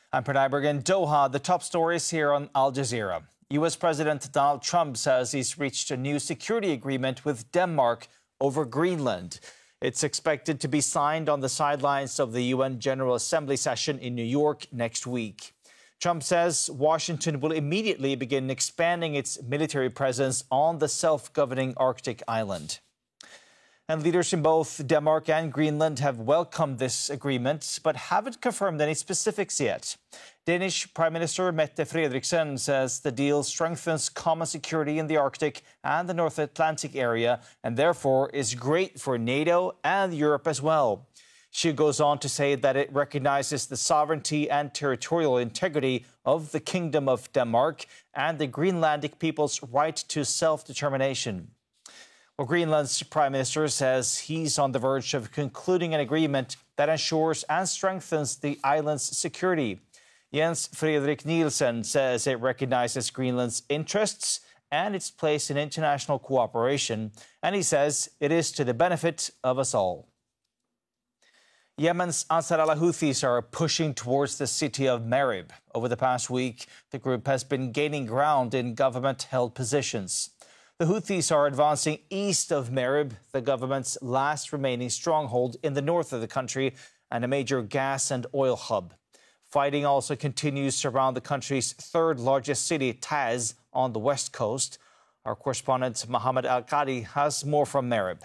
I'm Pranay Berg in Doha. The top stories here on Al Jazeera. U.S. President Donald Trump says he's reached a new security agreement with Denmark over Greenland. It's expected to be signed on the sidelines of the UN General Assembly session in New York next week. Trump says Washington will immediately begin expanding its military presence on the self-governing Arctic island. And leaders in both Denmark and Greenland have welcomed this agreement, but haven't confirmed any specifics yet. Danish Prime Minister Mette Frederiksen says the deal strengthens common security in the Arctic and the North Atlantic area, and therefore is great for NATO and Europe as well. She goes on to say that it recognizes the sovereignty and territorial integrity of the Kingdom of Denmark and the Greenlandic people's right to self-determination. Well, Greenland's Prime Minister says he's on the verge of concluding an agreement that ensures and strengthens the island's security. Jens Frederik Nielsen says it recognizes Greenland's interests and its place in international cooperation, and he says it is to the benefit of us all. Yemen's Ansar al-Houthis are pushing towards the city of Marib. Over the past week, the group has been gaining ground in government-held positions. The Houthis are advancing east of Marib, the government's last remaining stronghold in the north of the country and a major gas and oil hub. Fighting also continues around the country's third largest city, Taiz, on the west coast. Our correspondent Mohammed Al-Qadi has more from Marib.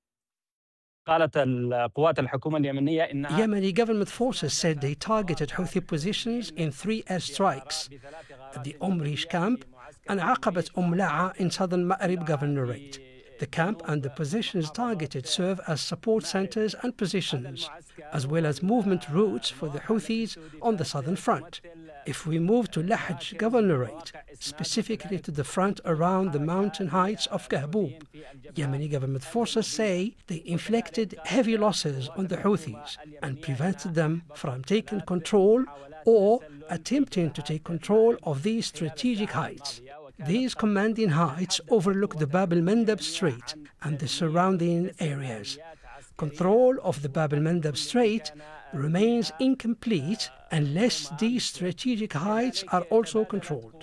Yemeni government forces said they targeted Houthi positions in 3 airstrikes at the Omrish camp and Aqabat La'a in southern Ma'rib governorate. The camp and the positions targeted serve as support centers and positions, as well as movement routes for the Houthis on the southern front. If we move to Lahj governorate, specifically to the front around the mountain heights of Kahbub, Yemeni government forces say they inflicted heavy losses on the Houthis and prevented them from taking control or attempting to take control of these strategic heights. These commanding heights overlook the Bab el-Mandab Strait and the surrounding areas. Control of the Bab el-Mandab Strait remains incomplete unless these strategic heights are also controlled.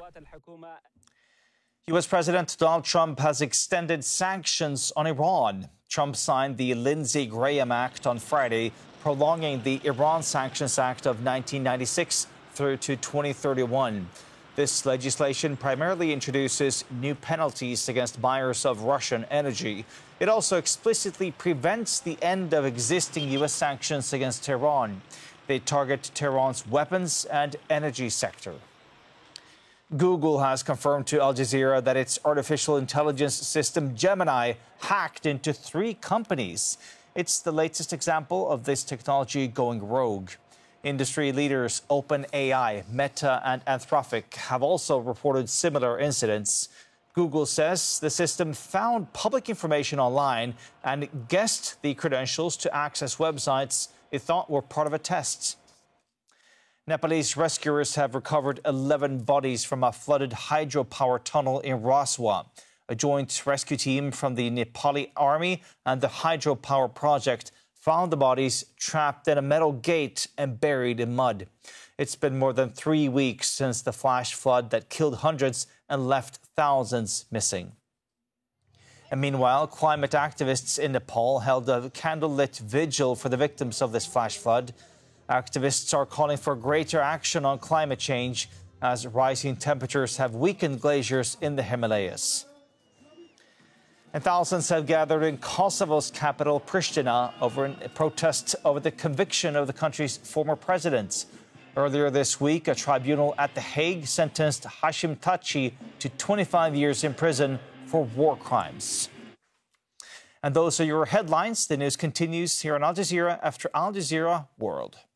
U.S. President Donald Trump has extended sanctions on Iran. Trump signed the Lindsey Graham Act on Friday, prolonging the Iran Sanctions Act of 1996 through to 2031. This legislation primarily introduces new penalties against buyers of Russian energy. It also explicitly prevents the end of existing U.S. sanctions against Tehran. They target Tehran's weapons and energy sector. Google has confirmed to Al Jazeera that its artificial intelligence system Gemini hacked into 3 companies. It's the latest example of this technology going rogue. Industry leaders OpenAI, Meta, and Anthropic have also reported similar incidents. Google says the system found public information online and guessed the credentials to access websites it thought were part of a test. Nepalese rescuers have recovered 11 bodies from a flooded hydropower tunnel in Raswa. A joint rescue team from the Nepali Army and the hydropower project found the bodies trapped in a metal gate and buried in mud. It's been more than 3 weeks since the flash flood that killed hundreds and left thousands missing. And meanwhile, climate activists in Nepal held a candlelit vigil for the victims of this flash flood. Activists are calling for greater action on climate change as rising temperatures have weakened glaciers in the Himalayas. And thousands have gathered in Kosovo's capital, Pristina, over a protest over the conviction of the country's former president. Earlier this week, a tribunal at The Hague sentenced Hashim Thaçi to 25 years in prison for war crimes. And those are your headlines. The news continues here on Al Jazeera after Al Jazeera World.